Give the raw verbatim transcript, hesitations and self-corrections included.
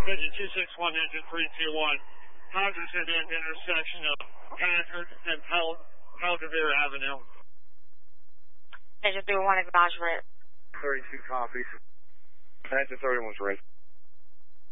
Engine two six one, engine three two one. Hazard's at the intersection of Packard and Pel Pelgavere Avenue. Engine three one, acknowledge red. thirty-two copies. Engine thirty-one's red.